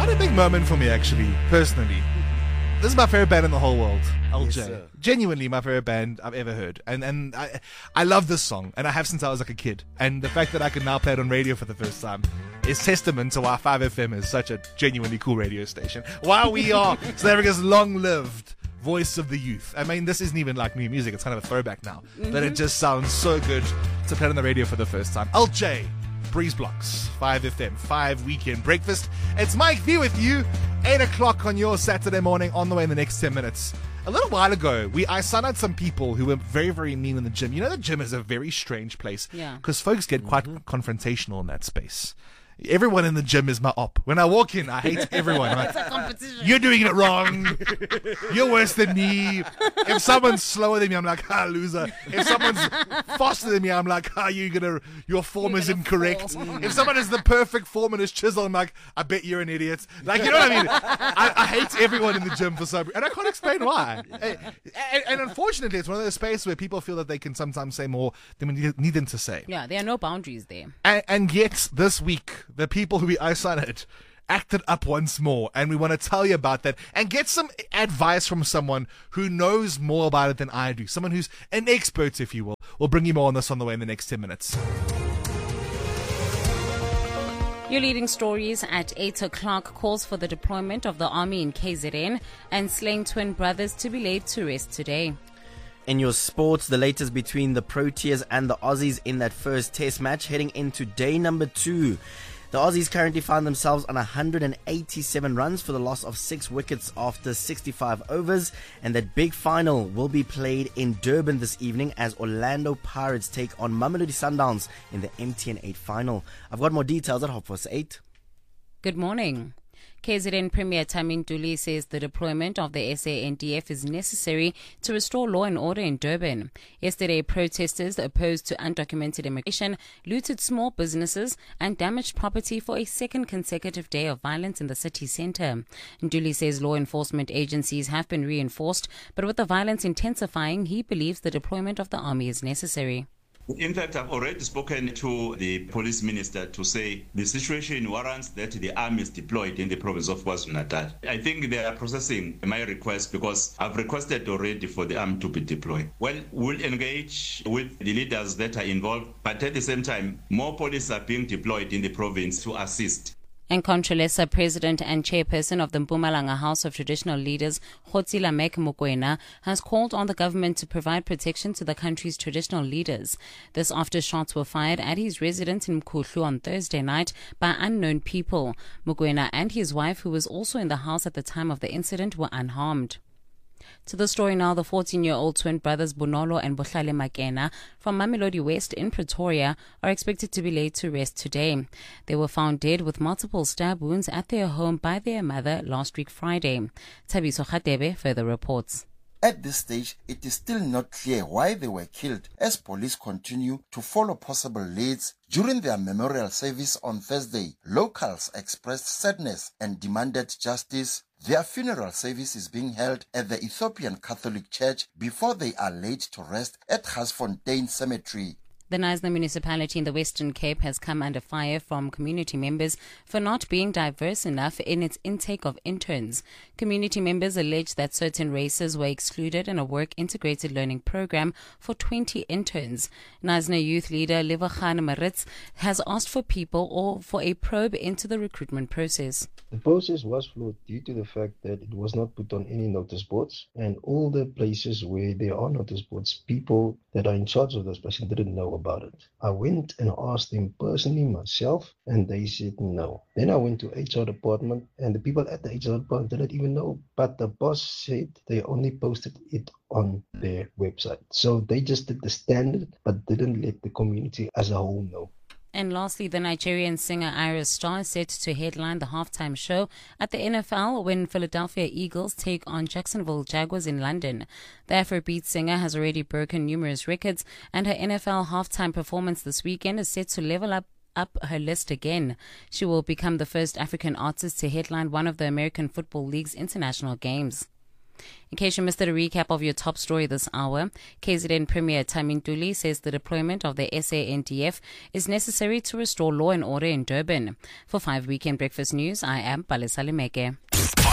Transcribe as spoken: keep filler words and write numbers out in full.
quite a big moment for me, actually, personally. This is my favorite band in the whole world, L J. Yes, sir. Genuinely my favorite band I've ever heard. And and I I love this song, and I have since I was like a kid. And the fact that I can now play it on radio for the first time is testament to why five F M is such a genuinely cool radio station. Why we are South Africa's long-lived voice of the youth. I mean, this isn't even like new music. It's kind of a throwback now. Mm-hmm. But it just sounds so good to play it on the radio for the first time. L J. Breeze Blocks, five F M, five Weekend Breakfast. It's Mike V with you, eight o'clock on your Saturday morning, on the way in the next ten minutes. A little while ago, we I signed out some people who were very, very mean in the gym. You know, the gym is a very strange place. Yeah. Because folks get quite mm-hmm. confrontational in that space. Everyone in the gym is my op. When I walk in, I hate everyone. I'm like, It's a competition. you're doing it wrong. You're worse than me. If someone's slower than me, I'm like, ah, loser. If someone's faster than me, I'm like, ah, you're gonna, your form You're is gonna incorrect. fall. If someone has the perfect form and is chiseled, I'm like, I bet you're an idiot. Like, you know what I mean? I, I hate everyone in the gym for some, and I can't explain why. And, and, and unfortunately, it's one of those spaces where people feel that they can sometimes say more than we need them to say. Yeah, there are no boundaries there. And, and yet, this week, the people who we isolated acted up once more, and we want to tell you about that and get some advice from someone who knows more about it than I do. Someone who's an expert, if you will. We'll bring you more on this on the way in the next ten minutes. Your leading stories at eight o'clock calls for the deployment of the army in K Z N and slain twin brothers to be laid to rest today. In your sports, the latest between the Proteas and the Aussies in that first test match heading into day number two. The Aussies currently find themselves on one hundred eighty-seven runs for the loss of six wickets after sixty-five overs, and that big final will be played in Durban this evening as Orlando Pirates take on Mamelodi Sundowns in the M T N eight final. I've got more details at half past eight. Good morning. K Z N Premier Tamin Duli says the deployment of the S A N D F is necessary to restore law and order in Durban. Yesterday, protesters opposed to undocumented immigration looted small businesses and damaged property for a second consecutive day of violence in the city centre. Duli says law enforcement agencies have been reinforced, but with the violence intensifying, he believes the deployment of the army is necessary. In fact, I've already spoken to the police minister to say the situation warrants that the army is deployed in the province of KwaZulu-Natal. I think they are processing my request because I've requested already for the army to be deployed. Well, we'll engage with the leaders that are involved, but at the same time, more police are being deployed in the province to assist. And Contralesa President and Chairperson of the Mpumalanga House of Traditional Leaders, Kgotsila Mek Mokoena, has called on the government to provide protection to the country's traditional leaders. This after shots were fired at his residence in Mkhuhlu on Thursday night by unknown people. Mokoena and his wife, who was also in the house at the time of the incident, were unharmed. To the story now, the fourteen-year-old twin brothers Bonolo and Bohlale Makena from Mamelodi West in Pretoria are expected to be laid to rest today. They were found dead with multiple stab wounds at their home by their mother last week Friday. Tabiso Khatebe further reports. At this stage, it is still not clear why they were killed as police continue to follow possible leads. During their memorial service on Thursday, locals expressed sadness and demanded justice. Their funeral service is being held at the Ethiopian Catholic Church before they are laid to rest at Gasfontein Cemetery. The Knysna municipality in the Western Cape has come under fire from community members for not being diverse enough in its intake of interns. Community members allege that certain races were excluded in a work integrated learning program for twenty interns. Knysna youth leader Livachan Maritz has asked for people or for a probe into the recruitment process. The process was flawed due to the fact that it was not put on any notice boards, and all the places where there are notice boards, people that are in charge of those places didn't know about it. I went and asked them personally myself, and they said no. Then I went to H R department, and the people at the H R department didn't even know, but the boss said they only posted it on their website. So they just did the standard, but didn't let the community as a whole know. And lastly, the Nigerian singer Iris Star is set to headline the halftime show at the N F L when Philadelphia Eagles take on Jacksonville Jaguars in London. The Afrobeat singer has already broken numerous records, and her N F L halftime performance this weekend is set to level up up her list again. She will become the first African artist to headline one of the American Football League's international games. In case you missed a recap of your top story this hour, K Z N Premier Tami Ntuli says the deployment of the S A N D F is necessary to restore law and order in Durban. For five Weekend Breakfast News, I am Palesa Lemeke.